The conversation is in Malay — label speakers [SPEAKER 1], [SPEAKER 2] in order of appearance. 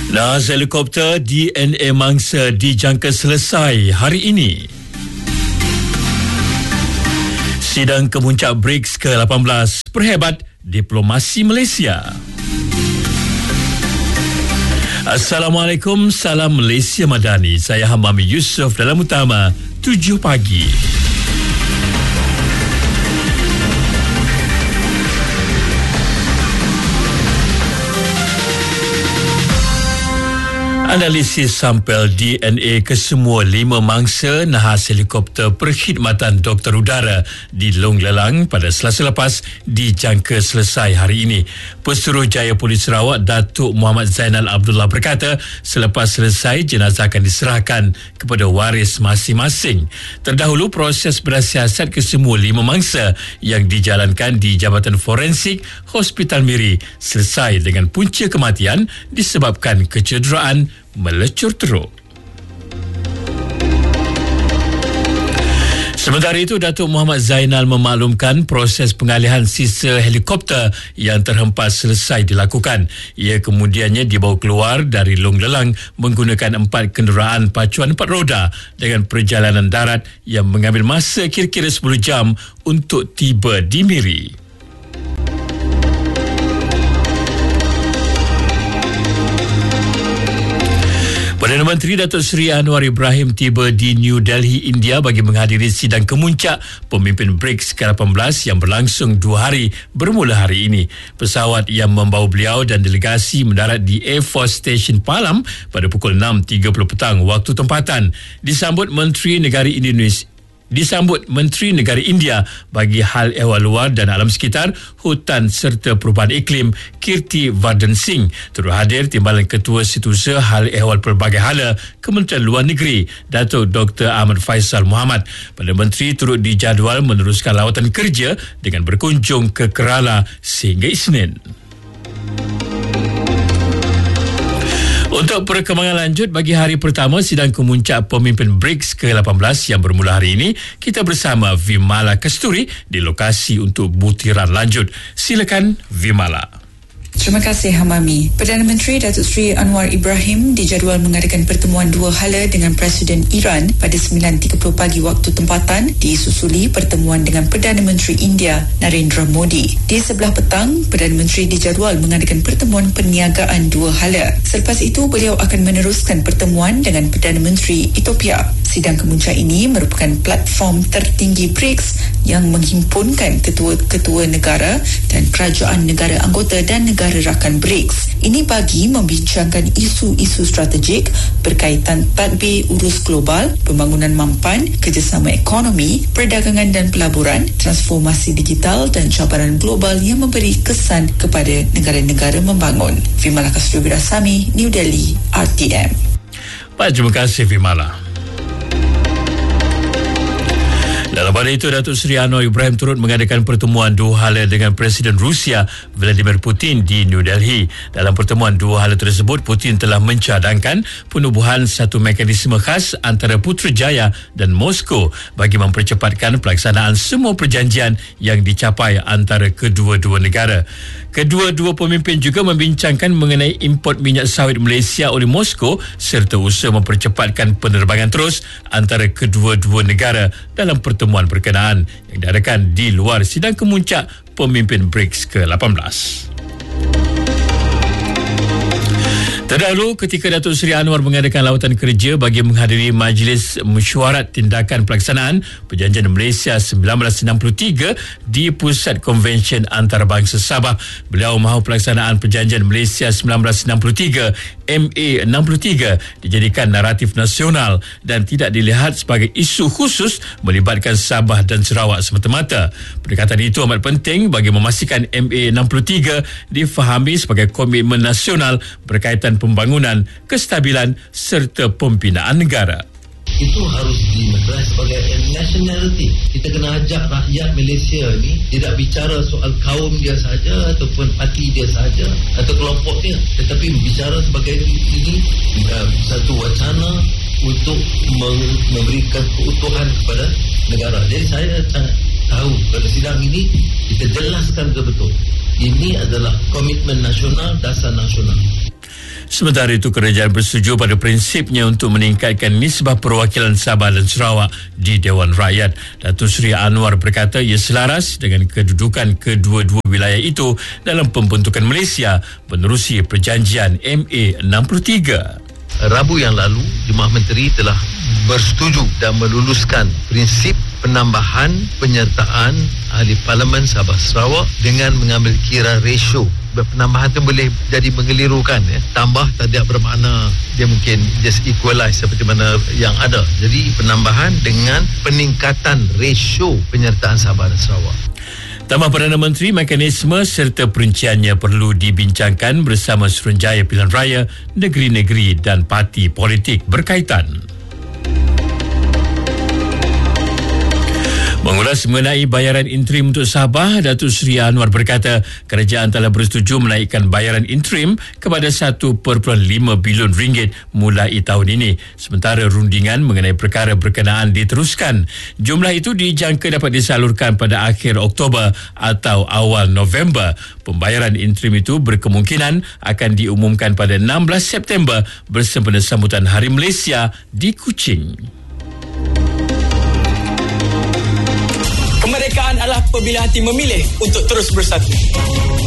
[SPEAKER 1] Nahas helikopter DNA mangsa dijangka selesai hari ini. Sidang kemuncak BRICS ke-18 perhebat diplomasi Malaysia. Assalamualaikum, salam Malaysia Madani. Saya Hamami Yusof dalam Utama 7 pagi. Analisis sampel DNA kesemua 5 mangsa nahas helikopter perkhidmatan doktor udara di Long Lelang pada Selasa lepas dijangka selesai hari ini. Pesuruhjaya Polis Sarawak Datuk Muhammad Zainal Abdullah berkata selepas selesai jenazah akan diserahkan kepada waris masing-masing. Terdahulu proses bersiasat kesemua 5 mangsa yang dijalankan di Jabatan Forensik Hospital Miri selesai dengan punca kematian disebabkan kecederaan melecur teruk. Sementara itu, Datuk Muhammad Zainal memaklumkan proses pengalihan sisa helikopter yang terhempas selesai dilakukan. Ia kemudiannya dibawa keluar dari Long Lelang menggunakan 4 kenderaan pacuan 4 roda dengan perjalanan darat yang mengambil masa kira-kira 10 jam untuk tiba di Miri. Perdana Menteri Datuk Seri Anwar Ibrahim tiba di New Delhi, India bagi menghadiri sidang kemuncak pemimpin BRICS ke-18 yang berlangsung 2 hari bermula hari ini. Pesawat yang membawa beliau dan delegasi mendarat di Air Force Station Palam pada pukul 6.30 petang waktu tempatan. Disambut Menteri Negara India bagi Hal Ehwal Luar dan Alam Sekitar, Hutan serta Perubahan Iklim Kirti Vardhan Singh. Turut hadir Timbalan Ketua Setiausaha Hal Ehwal Pelbagai Hala Kementerian Luar Negeri Datuk Dr. Ahmad Faisal Muhammad. Perdana Menteri turut dijadual meneruskan lawatan kerja dengan berkunjung ke Kerala sehingga Isnin. Untuk perkembangan lanjut bagi hari pertama sidang kemuncak pemimpin BRICS ke-18 yang bermula hari ini, kita bersama Vimala Kasturi di lokasi untuk butiran lanjut. Silakan Vimala.
[SPEAKER 2] Terima kasih Hamami. Perdana Menteri Datuk Seri Anwar Ibrahim dijadual mengadakan pertemuan 2 hala dengan Presiden Iran pada 9.30 pagi waktu tempatan, disusuli pertemuan dengan Perdana Menteri India Narendra Modi. Di sebelah petang, Perdana Menteri dijadual mengadakan pertemuan perniagaan 2 hala. Selepas itu, beliau akan meneruskan pertemuan dengan Perdana Menteri Ethiopia. Sidang kemuncak ini merupakan platform tertinggi BRICS yang menghimpunkan ketua-ketua negara dan kerajaan negara anggota dan negara rakan BRICS. Ini bagi membincangkan isu-isu strategik berkaitan tadbir urus global, pembangunan mampan, kerjasama ekonomi, perdagangan dan pelaburan, transformasi digital dan cabaran global yang memberi kesan kepada negara-negara membangun. Vimala Kasturi Wirasami, New Delhi, RTM.
[SPEAKER 1] Baik, terima kasih Vimala. Dalam pada itu, Datuk Seri Anwar Ibrahim turut mengadakan pertemuan 2 hala dengan Presiden Rusia Vladimir Putin di New Delhi. Dalam pertemuan 2 hala tersebut, Putin telah mencadangkan penubuhan satu mekanisme khas antara Putrajaya dan Moskow bagi mempercepatkan pelaksanaan semua perjanjian yang dicapai antara kedua-dua negara. Kedua-dua pemimpin juga membincangkan mengenai import minyak sawit Malaysia oleh Moskow serta usaha mempercepatkan penerbangan terus antara kedua-dua negara dalam pertemuan berkenaan yang diadakan di luar sidang kemuncak pemimpin BRICS ke-18. Terdahulu, ketika Datuk Seri Anwar mengadakan lawatan kerja bagi menghadiri Majlis Mesyuarat Tindakan Pelaksanaan Perjanjian Malaysia 1963 di Pusat Konvensyen Antarabangsa Sabah, beliau mahu pelaksanaan Perjanjian Malaysia 1963 MA63 dijadikan naratif nasional dan tidak dilihat sebagai isu khusus melibatkan Sabah dan Sarawak semata-mata. Pendekatan itu amat penting bagi memastikan MA63 difahami sebagai komitmen nasional berkaitan pembangunan, kestabilan serta pembinaan negara.
[SPEAKER 3] Itu harus dinilai sebagai nationality. Kita kena ajak rakyat Malaysia ni tidak bicara soal kaum dia saja ataupun parti dia saja atau kelompok dia, tetapi bicara sebagai ini satu wacana untuk memberikan keutuhan kepada negara. Jadi saya sangat tahu pada sidang ini kita jelaskan betul-betul ini adalah komitmen nasional, dasar nasional.
[SPEAKER 1] Sementara itu, kerajaan bersetuju pada prinsipnya untuk meningkatkan nisbah perwakilan Sabah dan Sarawak di Dewan Rakyat. Datuk Seri Anwar berkata ia selaras dengan kedudukan kedua-dua wilayah itu dalam pembentukan Malaysia menerusi perjanjian MA 63.
[SPEAKER 3] Rabu yang lalu, Jemaah Menteri telah bersetuju dan meluluskan prinsip penambahan penyertaan ahli Parlimen Sabah Sarawak dengan mengambil kira ratio. Penambahan itu boleh jadi mengelirukan, tambah tidak bermakna dia mungkin just equalize seperti mana yang ada. Jadi penambahan dengan peningkatan ratio penyertaan Sabah dan Sarawak.
[SPEAKER 1] Tambah Perdana Menteri, mekanisme serta perinciannya perlu dibincangkan bersama Suruhanjaya Pilihan Raya, negeri-negeri dan parti politik berkaitan. Mengulas mengenai bayaran interim untuk Sabah, Datuk Seri Anwar berkata kerajaan telah bersetuju menaikkan bayaran interim kepada 1.5 bilion ringgit mulai tahun ini. Sementara rundingan mengenai perkara berkenaan diteruskan. Jumlah itu dijangka dapat disalurkan pada akhir Oktober atau awal November. Pembayaran interim itu berkemungkinan akan diumumkan pada 16 September bersempena sambutan Hari Malaysia di Kuching.
[SPEAKER 4] Kemerdekaan adalah apabila hati memilih untuk terus bersatu.